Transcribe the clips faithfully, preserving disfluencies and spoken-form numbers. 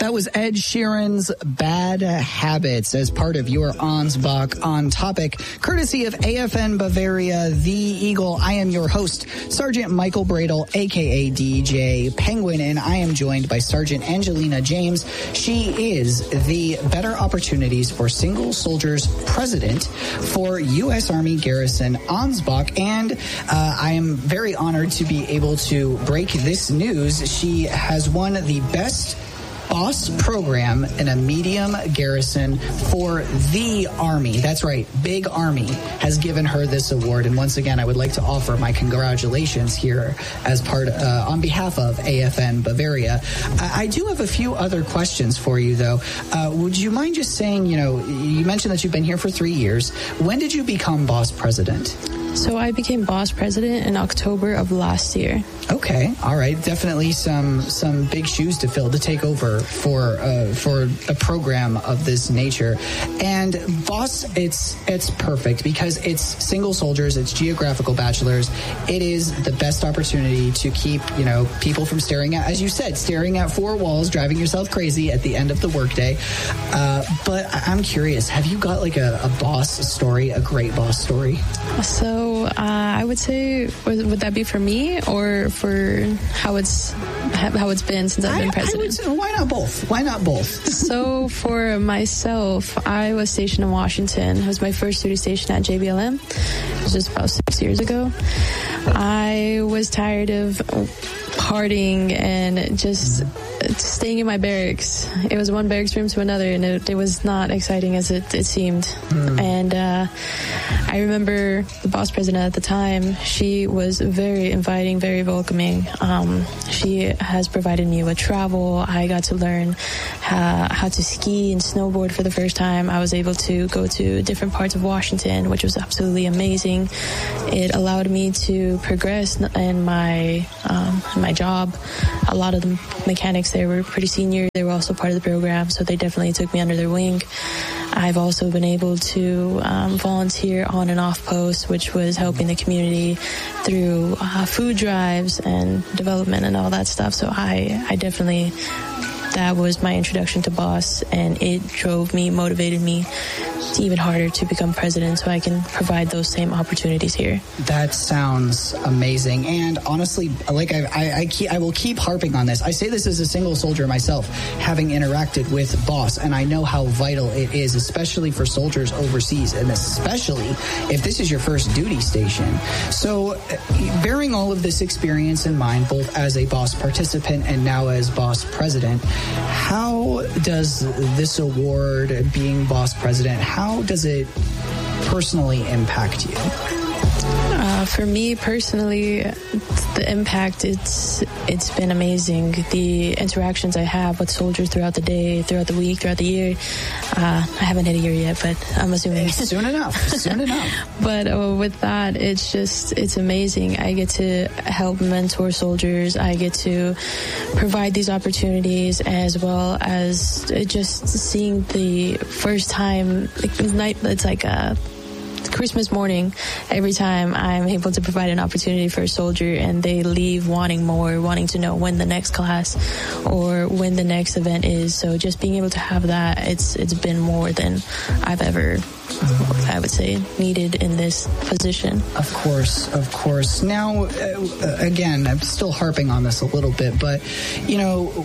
That was Ed Sheeran's Bad Habits as part of your Ansbach on Topic, courtesy of A F N Bavaria, The Eagle. I am your host, Sergeant Michael Bradle, a k a. D J Penguin, and I am joined by Sergeant Angelina James. She is the Better Opportunities for Single Soldiers President for U S Army Garrison Ansbach, and uh, I am very honored to be able to break this news. She has won the Best Boss program in a medium garrison for the Army. That's right, Big Army has given her this award. And once again, I would like to offer my congratulations here as part uh, on behalf of A F N Bavaria. I, I do have a few other questions for you, though. Uh, would you mind just saying, you know, you mentioned that you've been here for three years. When did you become boss president? So I became boss president in October of last year. Okay, all right. Definitely some some big shoes to fill to take over for uh, for a program of this nature. And boss, it's it's perfect because it's single soldiers, it's geographical bachelors. It is the best opportunity to keep, you know, people from staring at, as you said, staring at four walls, driving yourself crazy at the end of the workday. Uh, but I'm curious, have you got like a, a boss story, a great boss story? So uh, I would say, would, would that be for me or for how it's how it's been since I've been I, president? I would say, why not both? Why not both? So for myself, I was stationed in Washington. It was my first duty station at J B L M. It was just about six years ago. I was tired of partying and just staying in my barracks. It was one barracks room to another, and it, it was not exciting as it, it seemed. Mm. And uh, I remember the boss president at the time, she was very inviting, very welcoming. Um, she has provided me with travel. I got to learn how, how to ski and snowboard for the first time. I was able to go to different parts of Washington, which was absolutely amazing. It allowed me to progress in my um, in my job. A lot of the mechanics there were pretty senior. They were also part of the program, so they definitely took me under their wing. I've also been able to um, volunteer on and off post, which was helping the community through uh, food drives and development and all that stuff. So I, I definitely, that was my introduction to boss, and it drove me, motivated me even harder to become president so I can provide those same opportunities here. That sounds amazing. And honestly, like I, I, I, keep, I will keep harping on this. I say this as a single soldier myself, having interacted with boss, and I know how vital it is, especially for soldiers overseas, and especially if this is your first duty station. So bearing all of this experience in mind, both as a boss participant and now as boss president, how does this award, being boss president, how does it personally impact you? Uh, for me personally, the impact, it's it's been amazing. The interactions I have with soldiers throughout the day, throughout the week, throughout the year. Uh, I haven't hit a year yet, but I'm assuming. Soon enough. Soon enough. But uh, with that, it's just, it's amazing. I get to help mentor soldiers. I get to provide these opportunities, as well as just seeing the first time, like, night, it's like a Christmas morning, every time I'm able to provide an opportunity for a soldier and they leave wanting more, wanting to know when the next class or when the next event is. So just being able to have that, it's it's been more than I've ever, I would say, needed in this position. Of course, of course. Now, uh, again, I'm still harping on this a little bit, but, you know,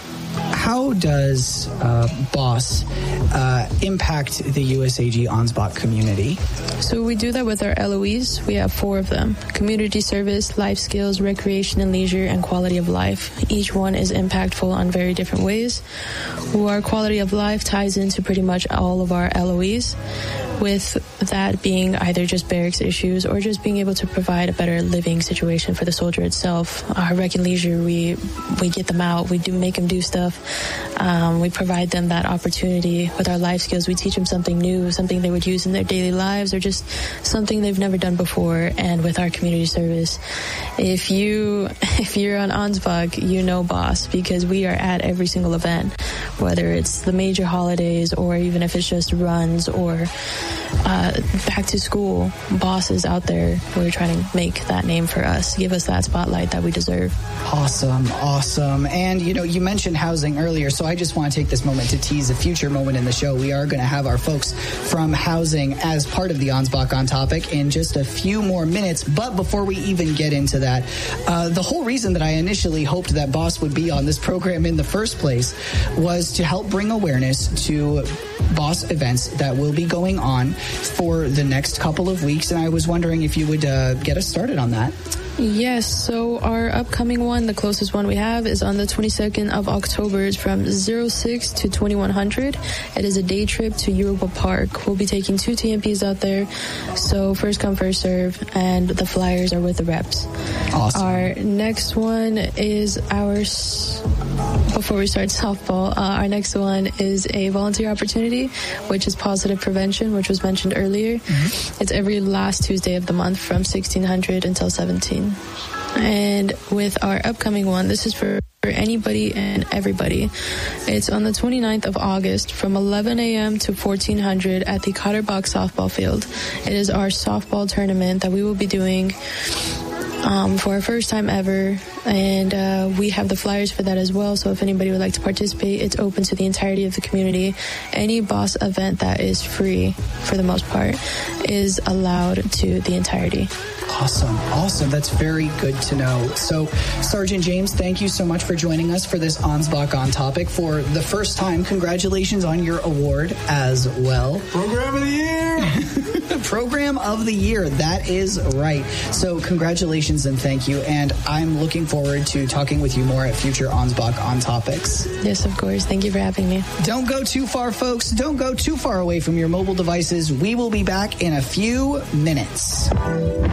how does uh, boss uh, impact the U S A G Ansbach community? So we do that with our L O Es. We have four of them: community service, life skills, recreation and leisure, and quality of life. Each one is impactful on very different ways. Our quality of life ties into pretty much all of our L O Es, with that being either just barracks issues or just being able to provide a better living situation for the soldier itself. Our rec and leisure, we we get them out, we do make them do stuff. Um, we provide them that opportunity. With our life skills, we teach them something new, something they would use in their daily lives, or just something they've never done before. And with our community service, if you if you're on Ansbach, you know boss, because we are at every single event, whether it's the major holidays or even if it's just runs or uh, back to school bosses out there who are trying to make that name for us, give us that spotlight that we deserve. Awesome, awesome. And, you know, you mentioned housing earlier, so I just want to take this moment to tease a future moment in the show. We are going to have our folks from housing as part of the Ansbach on Topic in just a few more minutes. But before we even get into that, uh, the whole reason that I initially hoped that Boss would be on this program in the first place was to help bring awareness to Boss events that will be going on for the next couple of weeks. And I was wondering if you would uh, get us started on that. Yes, so our upcoming one, the closest one we have, is on the twenty-second of October. It's from zero six to twenty-one hundred. It is a day trip to Europa Park. We'll be taking two T M Ps out there, so first come, first serve, and the flyers are with the reps. Awesome. Our next one is our, before we start softball, uh, our next one is a volunteer opportunity, which is positive prevention, which was mentioned earlier. Mm-hmm. It's every last Tuesday of the month from sixteen hundred until seventeen. And with our upcoming one, this is for anybody and everybody. It's on the twenty-ninth of August from eleven a.m. to fourteen hundred at the Cotterbach softball field. It is our softball tournament that we will be doing Um, for our first time ever, and uh, we have the flyers for that as well. So if anybody would like to participate, it's open to the entirety of the community. Any Boss event that is free, for the most part, is allowed to the entirety. Awesome. Awesome. That's very good to know. So, Sergeant James, thank you so much for joining us for this Ansbach on Topic for the first time. Congratulations on your award as well. Program of the year! Program of the year. That is right. So, congratulations and thank you. And I'm looking forward to talking with you more at future Ansbach on Topics. Yes, of course. Thank you for having me. Don't go too far, folks. Don't go too far away from your mobile devices. We will be back in a few minutes.